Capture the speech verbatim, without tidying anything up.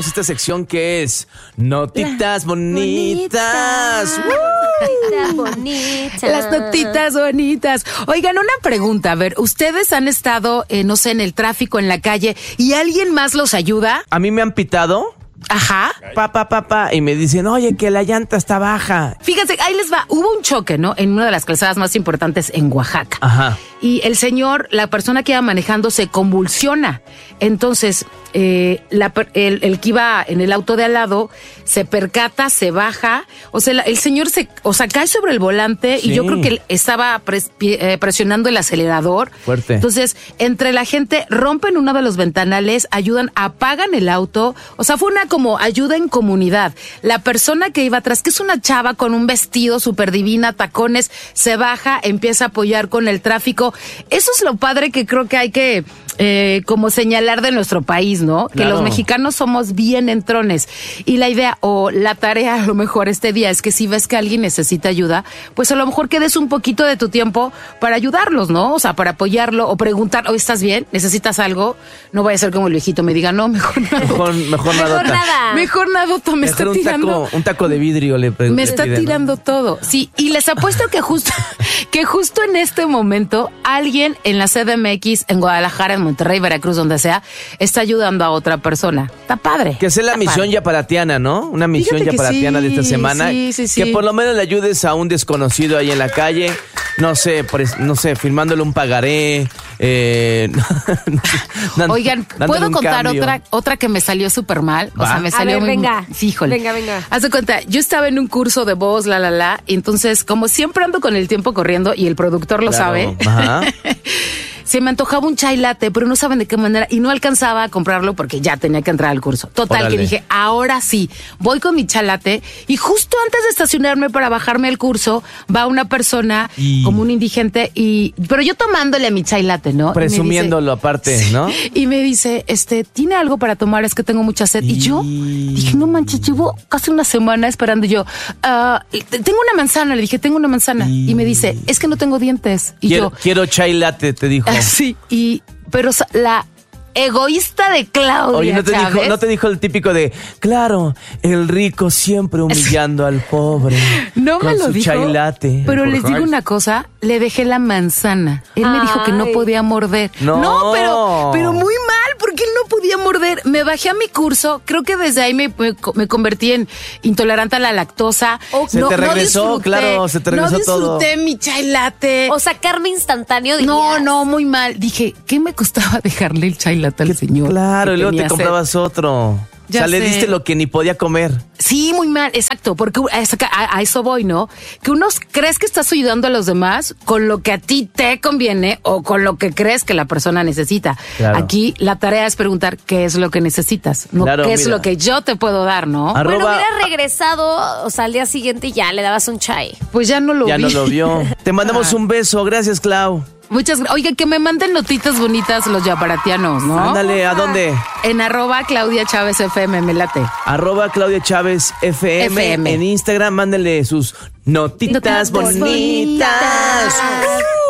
tenemos esta sección que es Notitas Bonitas. Notitas bonitas. Las notitas bonitas. Oigan, una pregunta. A ver, ¿ustedes han estado, eh, no sé, en el tráfico, en la calle, y alguien más los ayuda? A mí me han pitado. Ajá. Pa, pa, pa, pa, y me dicen, oye, que la llanta está baja. Fíjense, ahí les va. Hubo un choque, ¿no? En una de las calzadas más importantes en Oaxaca. Ajá. Y el señor, la persona que iba manejando, se convulsiona. Entonces, eh, la, el, el que iba en el auto de al lado se percata, se baja. O sea, la, el señor se, o sea, cae sobre el volante, sí. Y yo creo que él estaba pres, eh, presionando el acelerador. Fuerte. Entonces, entre la gente rompen uno de los ventanales, ayudan, apagan el auto. O sea, fue una como ayuda en comunidad. La persona que iba atrás, que es una chava con un vestido súper divina, tacones, se baja, empieza a apoyar con el tráfico. Eso es lo padre que creo que hay que eh, como señalar de nuestro país, ¿no? Que Claro. los mexicanos somos bien entrones. Y la idea o la tarea a lo mejor este día es que si ves que alguien necesita ayuda, pues a lo mejor quedes un poquito de tu tiempo para ayudarlos, ¿no? O sea, para apoyarlo o preguntar, ¿oh, estás bien? ¿Necesitas algo? No vaya a ser como el viejito me diga, no, mejor nada. Mejor, mejor nada. Mejor nada. Mejor nadota, me Mejor está un tirando. taco, un taco de vidrio le pre- Me le está piden, ¿no? tirando todo. Sí, y les apuesto que justo, que justo en este momento alguien en la C D M X, en Guadalajara, en Monterrey, Veracruz, donde sea, está ayudando a otra persona. Está padre. Que sea la Está misión padre. yaparatiana, ¿no? Una misión Fíjate que yaparatiana sí, de esta semana. sí, sí, sí. Que por lo menos le ayudes a un desconocido ahí en la calle. No sé, pues, no sé, firmándole un pagaré. Eh, dando- Oigan, dándole ¿puedo un contar cambio. otra otra que me salió súper mal? O Va. sea, me A salió ver, muy... venga. Sí, híjole. Venga, venga. Haz de cuenta, yo estaba en un curso de voz, la, la, la, y entonces, como siempre ando con el tiempo corriendo, y el productor lo Claro. sabe, Ajá. se me antojaba un chai latte, pero no saben de qué manera, y no alcanzaba a comprarlo porque ya tenía que entrar al curso. Total, Órale. que dije, ahora sí, voy con mi chai latte, y justo antes de estacionarme para bajarme al curso, va una persona, Y- como un indigente, y pero yo tomándole a mi chai latte, ¿no? Y me dice- Presumiéndolo aparte, ¿no? y me dice, este, ¿tiene algo para tomar? Es que tengo mucha sed. Y, Y- yo dije, no manches, llevo casi una semana esperando. Y yo, "Ah, tengo una manzana. Le dije, tengo una manzana. Y- Y me dice, es que no tengo dientes. Y Quiero, yo, quiero chai latte, te dijo. sí. Y, pero sa- la egoísta de Claudia Oye, ¿no te, dijo, Chávez, ¿no te dijo el típico de, claro, el rico siempre humillando al pobre? no me con lo su dijo, chai latte. pero les Jorge. digo una cosa, le dejé la manzana. Él me dijo que no Ay. podía morder. No. pero, pero muy mal, porque él no podía morder. Me bajé a mi curso, creo que desde ahí me, me, me convertí en intolerante a la lactosa. Se te regresó, disfruté- claro, se te regresó No todo. disfruté mi chai latte. O sacarme instantáneo. no, dirías. no, muy mal. Dije, ¿qué me costaba dejarle el chai latte al Que- señor? Claro, que y luego tenía te sed? comprabas otro. Ya o sea, le sé. diste lo que ni podía comer. Sí, muy mal, exacto, porque a eso- a, a eso voy, ¿no? Que uno crees que estás ayudando a los demás con lo que a ti te conviene o con lo que crees que la persona necesita. Claro. Aquí la tarea es preguntar qué es lo que necesitas, no Claro, qué es mira. lo que yo te puedo dar, ¿no? Arroba- Bueno, hubiera regresado, o sea, al día siguiente y ya le dabas un chai. Pues ya no lo Ya vi. no lo vio. Te mandamos Ah. un beso. Gracias, Clau. Muchas gracias. Oigan, que me manden notitas bonitas los yaparatianos, ¿no? Ándale, ¿a dónde? En arroba Claudia Chávez F M, me late. Arroba Claudia Chávez F M, F M. en Instagram. Mándenle sus notitas Notitas bonitas. bonitas.